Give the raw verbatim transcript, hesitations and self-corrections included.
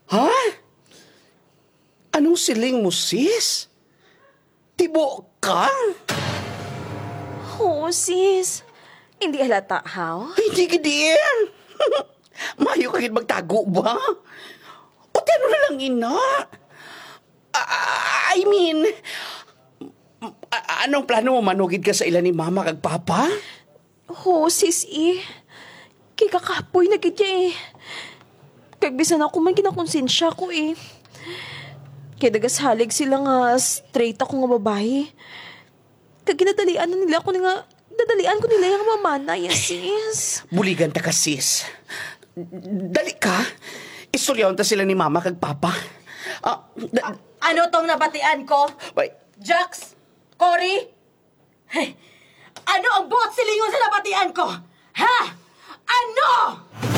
Ha? Anong siling mo, sis? Tibo ka? Oo, sis. Hindi halata, how? Hindi gidiyan. Mayo kagid magtago ba? O ano na lang, ina? I mean, a- anong plano mo manugid ka sa ila ni mama kag papa? Oo, sis, eh. Kay kakapoy na gidya, eh. Kagbisan ako man kinakonsensya ko, eh. Kaya dagas halig sila nga straight ako nga babae. Kag ginadalian na nila ako nga, dadalian ko nila yung mamana, yes, sis. Buligan ta ka, sis. Dali ka. Istoryawan ta sila ni mama kag papa. Ah, da- Ano tong nabatian ko? wait. Jax? Cory? Hey, ano ang buot silingon sa nabatian ko? Ha? Ano?